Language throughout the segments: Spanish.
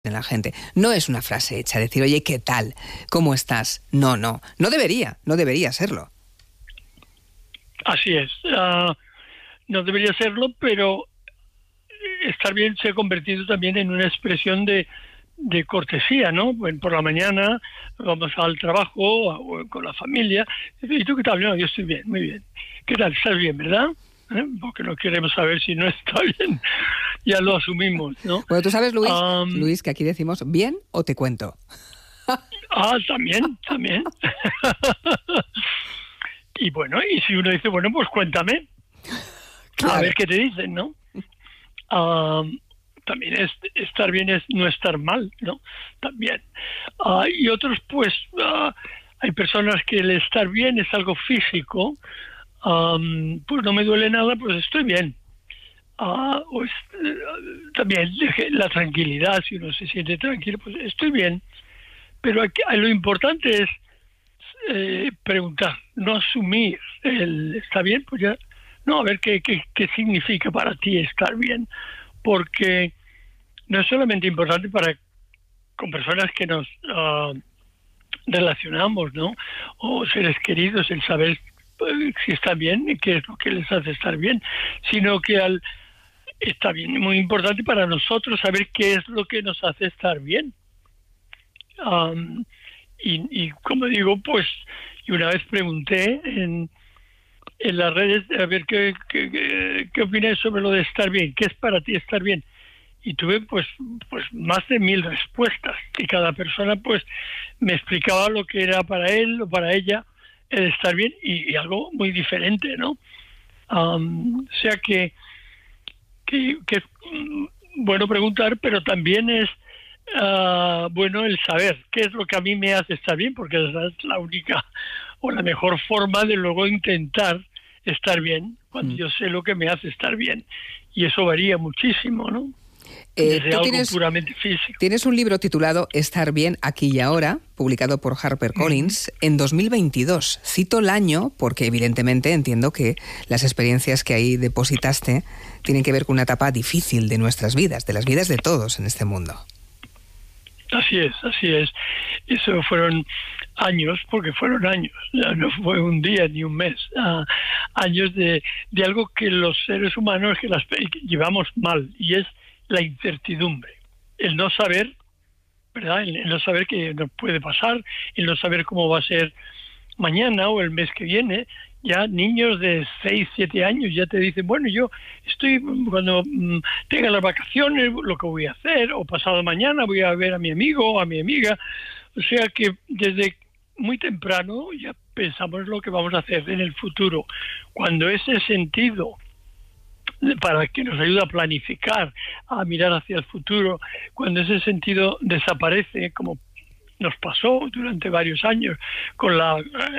en la gente. No es una frase hecha, decir, oye, ¿qué tal? ¿Cómo estás? No debería serlo. Así es. No debería serlo, pero estar bien se ha convertido también en una expresión de cortesía, ¿no? Bueno, por la mañana vamos al trabajo o con la familia. ¿Y tú qué tal? No, yo estoy bien, muy bien. ¿Qué tal? ¿Estás bien, verdad? Porque no queremos saber si no está bien. Ya lo asumimos, ¿no? Bueno, tú sabes, Luis, que aquí decimos bien o te cuento. También. Y bueno, y si uno dice, bueno, pues cuéntame. Claro. A ver qué te dicen, ¿no? También estar bien es no estar mal, ¿no? También. Y otros, pues, hay personas que el estar bien es algo físico. Pues no me duele nada, pues estoy bien. También la tranquilidad, si uno se siente tranquilo, pues estoy bien. Pero aquí, lo importante es preguntar, no asumir el está bien, pues ya, no, a ver qué significa para ti estar bien, porque no es solamente importante con personas que nos relacionamos, ¿no? O seres queridos, el saber si están bien y qué es lo que les hace estar bien, sino que está bien, muy importante para nosotros saber qué es lo que nos hace estar bien. Y como digo, pues, y una vez pregunté en las redes a ver qué opináis sobre lo de estar bien, qué es para ti estar bien. Y tuve pues más de 1000 respuestas y cada persona pues me explicaba lo que era para él o para ella el estar bien y algo muy diferente, ¿no? O sea que es bueno preguntar, pero también es bueno el saber qué es lo que a mí me hace estar bien, porque esa es la única o la mejor forma de luego intentar estar bien, cuando yo sé lo que me hace estar bien. Y eso varía muchísimo, ¿no? Desde algo puramente físico. Tienes un libro titulado Estar bien aquí y ahora, publicado por HarperCollins en 2022. Cito el año porque evidentemente entiendo que las experiencias que ahí depositaste tienen que ver con una etapa difícil de nuestras vidas, de las vidas de todos en este mundo. Así es. Eso fueron años, porque fueron años, no fue un día ni un mes, años de algo que los seres humanos que llevamos mal, y es la incertidumbre, el no saber, ¿verdad? El no saber qué nos puede pasar, el no saber cómo va a ser mañana o el mes que viene. Ya niños de 6, 7 años ya te dicen, bueno, yo estoy, cuando tenga las vacaciones, lo que voy a hacer, o pasado mañana voy a ver a mi amigo o a mi amiga. O sea que desde muy temprano ya pensamos lo que vamos a hacer en el futuro. Cuando ese sentido, para que nos ayude a planificar, a mirar hacia el futuro, cuando ese sentido desaparece, como nos pasó durante varios años con la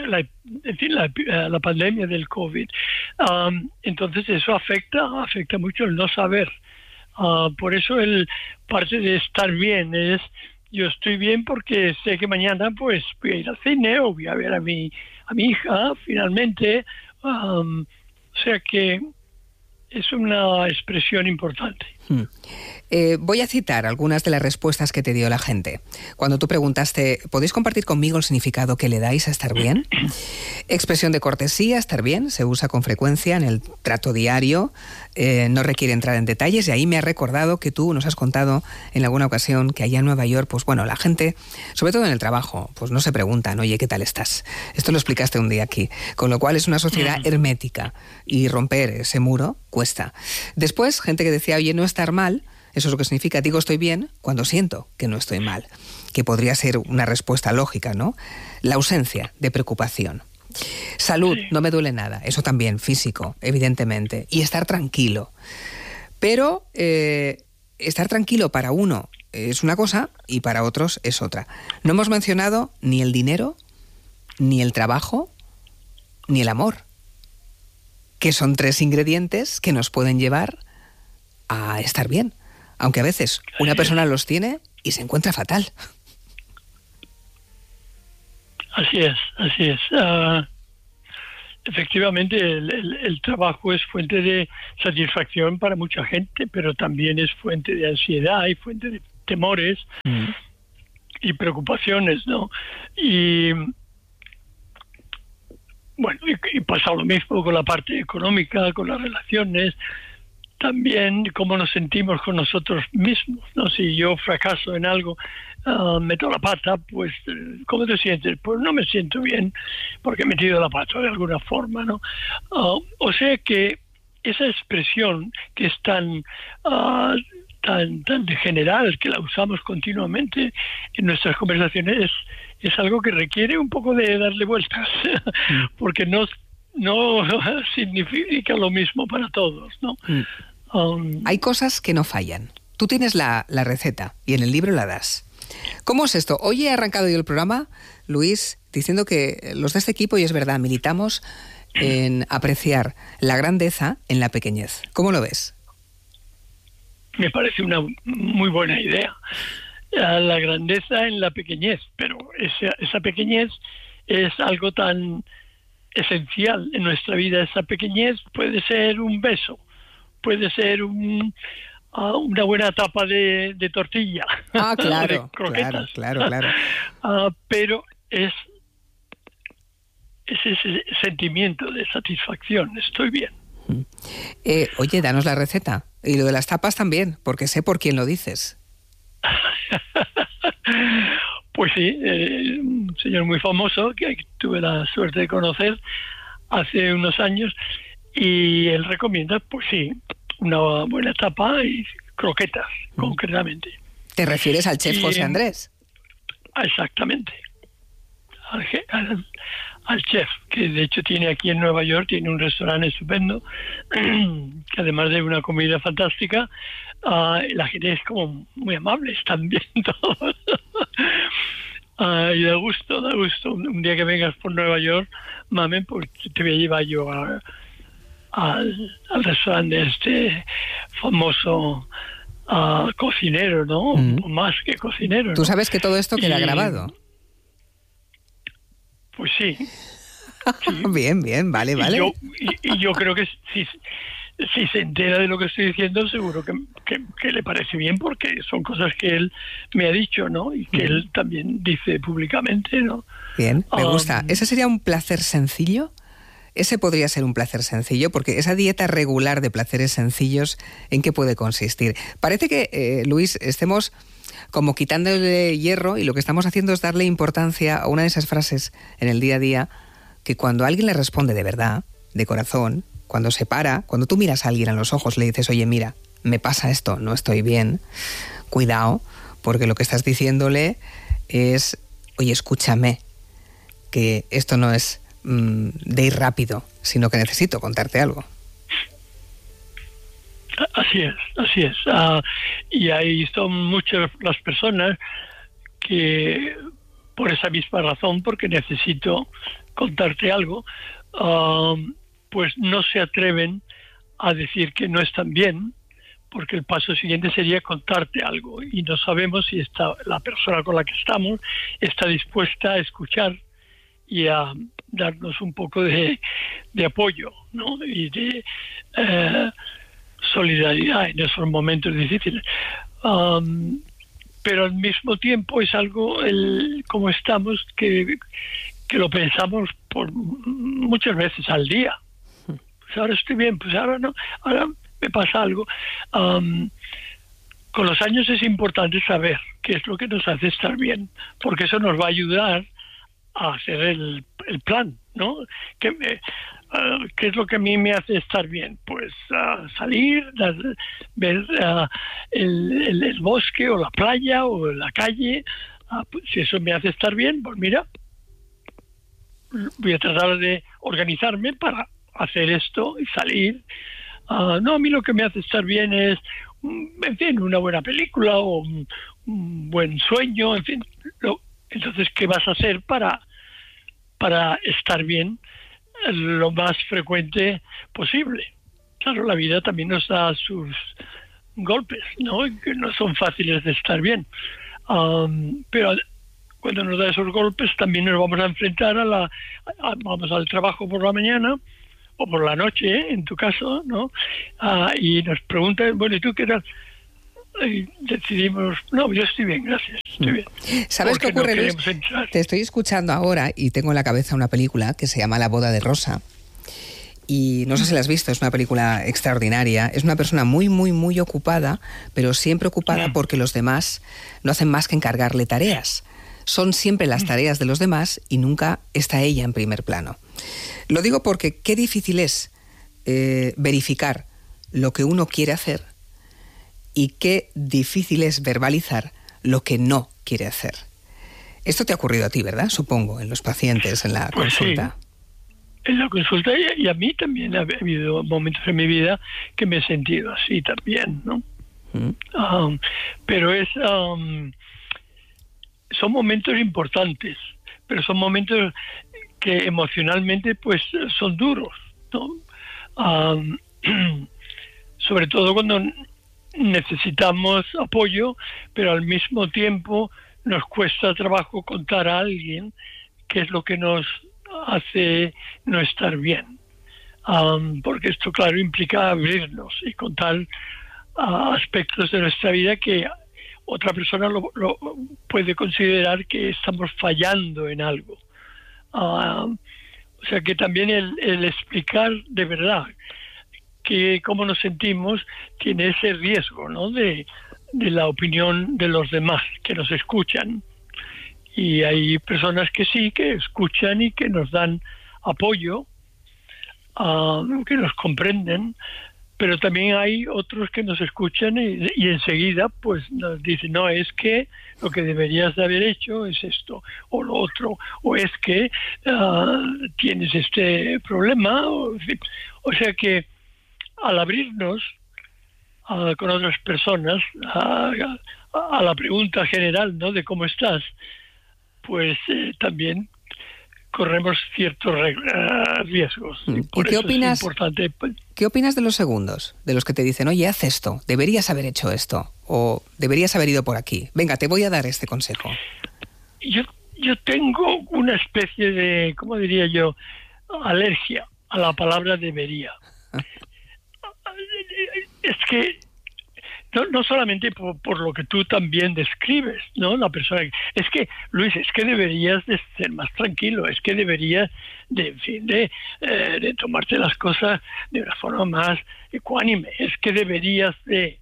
pandemia del COVID, entonces eso afecta mucho el no saber. Por eso parte de estar bien es, yo estoy bien porque sé que mañana pues voy a ir al cine o voy a ver a mi hija finalmente. O sea que es una expresión importante. Voy a citar algunas de las respuestas que te dio la gente. Cuando tú preguntaste, ¿podéis compartir conmigo el significado que le dais a estar bien? Expresión de cortesía, estar bien, se usa con frecuencia en el trato diario, no requiere entrar en detalles, y ahí me ha recordado que tú nos has contado en alguna ocasión que allá en Nueva York, pues bueno, la gente, sobre todo en el trabajo, pues no se preguntan, oye, ¿qué tal estás? Esto lo explicaste un día aquí, con lo cual es una sociedad hermética y romper ese muro cuesta. Después, gente que decía, oye, no estar mal, eso es lo que significa, digo estoy bien cuando siento que no estoy mal, que podría ser una respuesta lógica, ¿no? La ausencia de preocupación. Salud, no me duele nada, eso también, físico, evidentemente, y estar tranquilo. Pero estar tranquilo para uno es una cosa y para otros es otra. No hemos mencionado ni el dinero, ni el trabajo, ni el amor, que son 3 ingredientes que nos pueden llevar a estar bien. Aunque a veces una persona los tiene y se encuentra fatal. Así es. Efectivamente, el trabajo es fuente de satisfacción para mucha gente, pero también es fuente de ansiedad y fuente temores y preocupaciones, ¿no? Y bueno, y pasa lo mismo con la parte económica, con las relaciones, también cómo nos sentimos con nosotros mismos, ¿no? Si yo fracaso en algo, meto la pata, pues ¿cómo te sientes? Pues no me siento bien porque he metido la pata de alguna forma, ¿no? O sea que esa expresión que es tan general, que la usamos continuamente en nuestras conversaciones, es algo que requiere un poco de darle vueltas, porque no significa lo mismo para todos, ¿no? Hay cosas que no fallan. Tú tienes la receta y en el libro la das. ¿Cómo es esto? Hoy he arrancado yo el programa, Luis, diciendo que los de este equipo, y es verdad, militamos en apreciar la grandeza en la pequeñez. ¿Cómo lo ves? Me parece una muy buena idea. La grandeza en la pequeñez, pero esa pequeñez es algo tan esencial en nuestra vida. Esa pequeñez puede ser un beso, puede ser una buena tapa de tortilla, claro, de croquetas. claro. Pero es ese sentimiento de satisfacción. Estoy bien. Oye, danos la receta. Y lo de las tapas también, porque sé por quién lo dices. Pues sí, un señor muy famoso que tuve la suerte de conocer hace unos años, y él recomienda, pues sí, una buena tapa y croquetas, concretamente. ¿Te refieres al chef José Andrés? Exactamente. Al chef, que de hecho tiene aquí en Nueva York, tiene un restaurante estupendo, que además de una comida fantástica, la gente es como muy amable, están bien todos. Y da gusto. Un día que vengas por Nueva York, mame, pues te voy a llevar yo al restaurante de este famoso cocinero, ¿no? O más que cocinero, ¿no? Tú sabes que todo esto queda grabado. Pues sí. Bien, vale. Y yo creo que si se entera de lo que estoy diciendo, seguro que le parece bien, porque son cosas que él me ha dicho, ¿no? Y que él también dice públicamente, ¿no? Bien, me gusta. ¿Ese sería un placer sencillo? Ese podría ser un placer sencillo, porque esa dieta regular de placeres sencillos, ¿en qué puede consistir? Parece que, Luis, estemos como quitándole hierro, y lo que estamos haciendo es darle importancia a una de esas frases en el día a día, que cuando alguien le responde de verdad, de corazón, cuando se para, cuando tú miras a alguien a los ojos, le dices, oye, mira, me pasa esto, no estoy bien, cuidado, porque lo que estás diciéndole es, oye, escúchame, que esto no es de ir rápido, sino que necesito contarte algo. Así es. Y ahí son muchas las personas que, por esa misma razón, porque necesito contarte algo, pues no se atreven a decir que no están bien, porque el paso siguiente sería contarte algo, y no sabemos si la persona con la que estamos está dispuesta a escuchar y a darnos un poco de apoyo, ¿no? Y de solidaridad en esos momentos difíciles. Pero al mismo tiempo es algo, como estamos, que lo pensamos por muchas veces al día. Pues ahora estoy bien, pues ahora no, ahora me pasa algo. Con los años es importante saber qué es lo que nos hace estar bien, porque eso nos va a ayudar a hacer el plan, ¿no? ¿Qué es lo que a mí me hace estar bien? Pues salir, ver el bosque o la playa o la calle. Pues, si eso me hace estar bien, pues mira, voy a tratar de organizarme para hacer esto y salir. No, a mí lo que me hace estar bien es, en fin, una buena película o un buen sueño, en fin. Entonces, ¿qué vas a hacer para estar bien lo más frecuente posible? Claro, la vida también nos da sus golpes, ¿no? Que no son fáciles de estar bien. Pero cuando nos da esos golpes también nos vamos a enfrentar vamos al trabajo por la mañana o por la noche, en tu caso, ¿no? Y nos preguntan, bueno, ¿y tú qué tal? y decidimos, no, yo estoy bien, gracias, estoy bien. ¿Sabes qué ocurre, Luis? Te estoy escuchando ahora y tengo en la cabeza una película que se llama La boda de Rosa. Y no sé si la has visto, es una película extraordinaria. Es una persona muy, muy, muy ocupada, pero siempre ocupada porque los demás no hacen más que encargarle tareas. Son siempre las tareas de los demás y nunca está ella en primer plano. Lo digo porque qué difícil es verificar lo que uno quiere hacer y qué difícil es verbalizar lo que no quiere hacer. Esto te ha ocurrido a ti, ¿verdad? Supongo, en los pacientes, en la consulta. Sí. En la consulta, y a mí también ha habido momentos en mi vida que me he sentido así también, ¿no? Pero son momentos importantes, pero son momentos que emocionalmente pues son duros, ¿no? Sobre todo cuando necesitamos apoyo, pero al mismo tiempo nos cuesta trabajo contar a alguien qué es lo que nos hace no estar bien, porque esto, claro, implica abrirnos y contar aspectos de nuestra vida que otra persona lo puede considerar que estamos fallando en algo. O sea que también el explicar de verdad que cómo nos sentimos tiene ese riesgo, ¿no? de la opinión de los demás que nos escuchan. Y hay personas que sí, que escuchan y que nos dan apoyo, que nos comprenden, pero también hay otros que nos escuchan y enseguida pues nos dicen, no, es que lo que deberías de haber hecho es esto o lo otro, o es que tienes este problema. O sea que al abrirnos con otras personas a la pregunta general, ¿no?, de cómo estás, pues también corremos ciertos riesgos. ¿Y qué opinas? Es importante. ¿Qué opinas de los segundos? De los que te dicen, oye, haz esto, deberías haber hecho esto, o deberías haber ido por aquí. Venga, te voy a dar este consejo. Yo tengo una especie de, ¿cómo diría yo?, alergia a la palabra debería. Es que no solamente por lo que tú también describes, ¿no? La persona, es que, Luis, es que deberías de ser más tranquilo, es que deberías de tomarte las cosas de una forma más ecuánime, es que deberías de.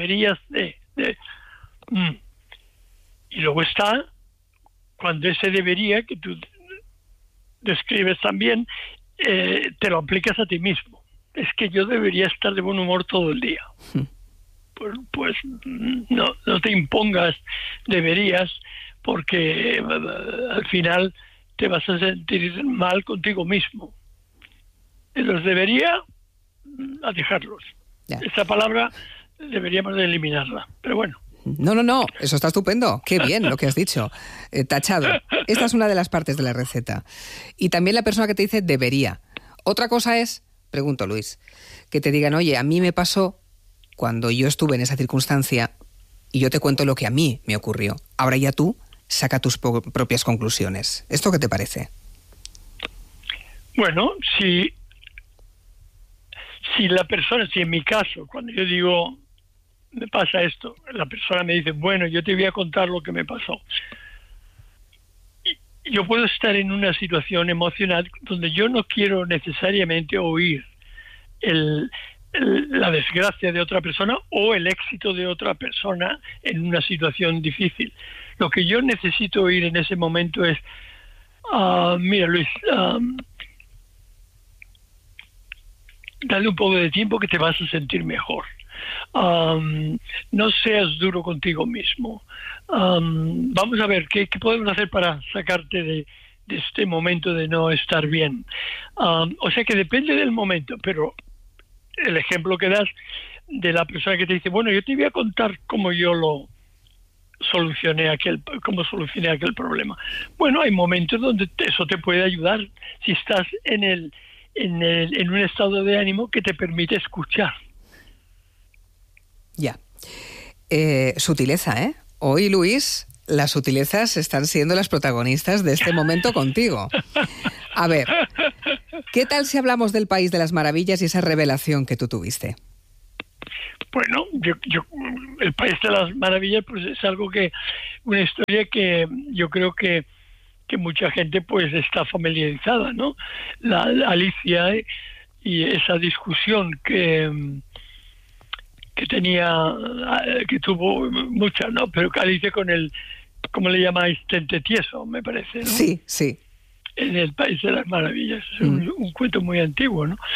Y luego está cuando ese debería que tú describes también, te lo aplicas a ti mismo. Es que yo debería estar de buen humor todo el día. Pues no te impongas deberías, porque al final te vas a sentir mal contigo mismo. Los debería a dejarlos. Ya. Esa palabra deberíamos de eliminarla, pero bueno. No, eso está estupendo. Qué bien lo que has dicho. Tachado. Esta es una de las partes de la receta. Y también la persona que te dice debería. Otra cosa es, pregunto, Luis, que te digan, oye, a mí me pasó cuando yo estuve en esa circunstancia y yo te cuento lo que a mí me ocurrió. Ahora ya tú saca tus propias conclusiones. ¿Esto qué te parece? Bueno, si la persona, si en mi caso, cuando yo digo, me pasa esto, la persona me dice, bueno, yo te voy a contar lo que me pasó. Y yo puedo estar en una situación emocional donde yo no quiero necesariamente oír la desgracia de otra persona o el éxito de otra persona en una situación difícil. Lo que yo necesito oír en ese momento es, mira, Luis, dale un poco de tiempo que te vas a sentir mejor. No seas duro contigo mismo. Vamos a ver qué podemos hacer para sacarte de este momento de no estar bien. O sea que depende del momento, pero el ejemplo que das de la persona que te dice, bueno, yo te voy a contar cómo yo solucioné aquel problema. Bueno, hay momentos donde eso te puede ayudar si estás en un estado de ánimo que te permite escuchar. Ya. Sutileza, ¿eh? Hoy, Luis, las sutilezas están siendo las protagonistas de este momento contigo. A ver, ¿qué tal si hablamos del País de las Maravillas y esa revelación que tú tuviste? Bueno, el País de las Maravillas, pues es algo una historia que yo creo que mucha gente pues está familiarizada, ¿no? La Alicia y esa discusión que tuvo mucha, ¿no? Pero que Alicia con ¿cómo le llamáis? Tente tieso, me parece, ¿no? Sí, sí. En el País de las Maravillas. Es un cuento muy antiguo, ¿no?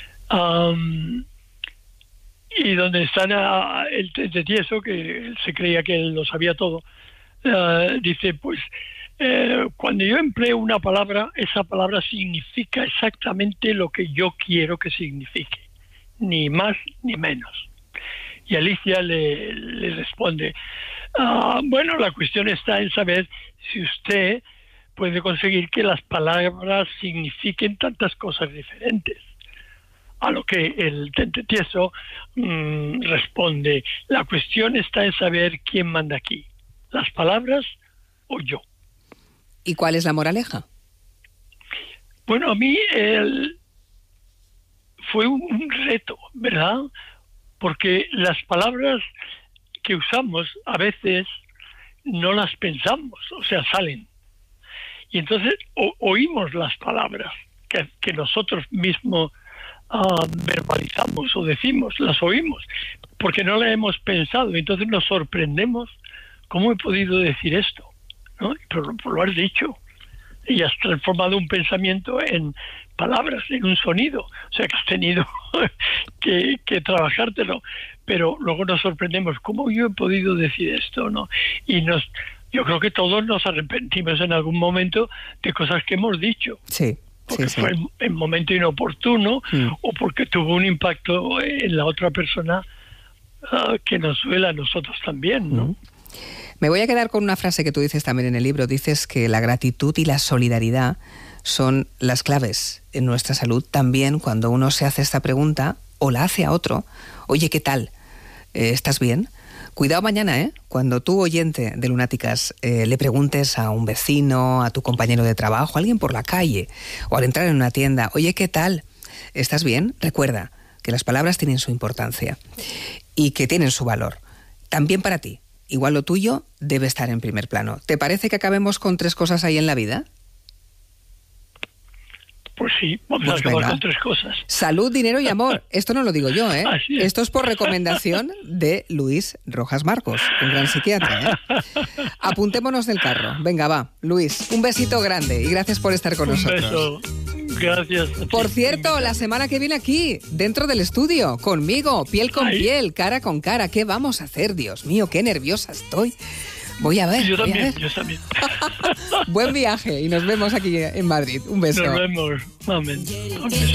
Y donde están el Tente tieso, que se creía que él lo sabía todo, dice, pues, cuando yo empleo una palabra, esa palabra significa exactamente lo que yo quiero que signifique, ni más ni menos. Y Alicia le responde, bueno, la cuestión está en saber si usted puede conseguir que las palabras signifiquen tantas cosas diferentes. A lo que el Tente tieso responde, la cuestión está en saber quién manda aquí, las palabras o yo. ¿Y cuál es la moraleja? Bueno, a mí fue un reto, ¿verdad? Porque las palabras que usamos a veces no las pensamos, o sea, salen. Y entonces oímos las palabras que nosotros mismos verbalizamos o decimos, las oímos, porque no las hemos pensado. Entonces nos sorprendemos, ¿cómo he podido decir esto? ¿No? Pero lo has dicho y has transformado un pensamiento en palabras, en un sonido, o sea que has tenido que trabajártelo, pero luego nos sorprendemos, ¿cómo yo he podido decir esto? ¿No? Y yo creo que todos nos arrepentimos en algún momento de cosas que hemos dicho. Sí. Porque fue en momento inoportuno o porque tuvo un impacto en la otra persona que nos duele a nosotros también, ¿no? Me voy a quedar con una frase que tú dices también en el libro. Dices que la gratitud y la solidaridad son las claves en nuestra salud. También cuando uno se hace esta pregunta o la hace a otro, oye, ¿qué tal? ¿Estás bien? Cuidado mañana, cuando tú, oyente de Lunáticas, le preguntes a un vecino, a tu compañero de trabajo, a alguien por la calle o al entrar en una tienda, oye, ¿qué tal? ¿Estás bien? Recuerda que las palabras tienen su importancia y que tienen su valor. También para ti. Igual lo tuyo debe estar en primer plano. ¿Te parece que acabemos con 3 cosas ahí en la vida? Pues sí, vamos a acabar con 3 cosas. Salud, dinero y amor. Esto no lo digo yo, Así es. Esto es por recomendación de Luis Rojas Marcos, un gran psiquiatra, Apuntémonos del carro. Venga, va. Luis, un besito grande y gracias por estar con nosotros. Un beso. Gracias. Por cierto, la semana que viene aquí, dentro del estudio, conmigo, piel con piel, cara con cara. ¿Qué vamos a hacer? Dios mío, qué nerviosa estoy. Voy a ver. Yo también. Buen viaje y nos vemos aquí en Madrid. Un beso. Nos vemos. Amén. Un beso.